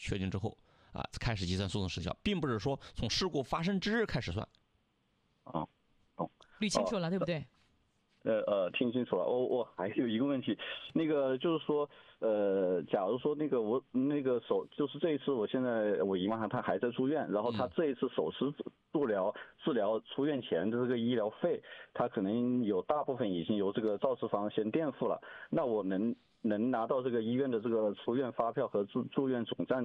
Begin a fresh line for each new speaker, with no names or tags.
确定之后开始计算诉讼时效，并不是说从事故发生之日开始算。
懂，
捋清楚了，对不对？
听清楚了。我还有一个问题，那个就是说，假如说那个我那个就是这一次，我现在我姨妈她还在住院，然后她这一次手术治疗出院前的这个医疗费，她可能有大部分已经由这个肇事方先垫付了，那我能拿到这个医院的这个出院发票和住院总账